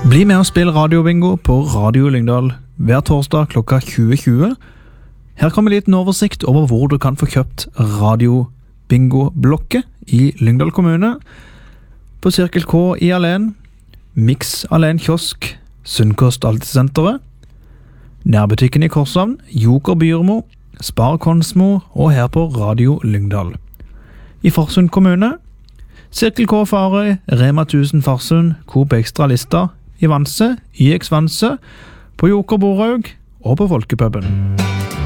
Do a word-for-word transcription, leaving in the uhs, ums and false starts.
Bli med og spill radiobingo på Radio Lyngdal hver torsdag klokka tjue tjue. Her kommer en liten oversikt over hvor du kan få kjøpt radiobingo-blokket i Lyngdal kommune. På Cirkel K i Alen, Mix Alen Kiosk, Sunnkost Altesenteret, nærbutikken i Korshavn, Joker Byrmo, Spar Konsmo og her på Radio Lyngdal. I Farsund kommune, Cirkel K Farøy, Rema tusen Farsund, Coop Extra Lista, i Vanse, I X Vanse, på Joker Borhaug og på Folkepuben.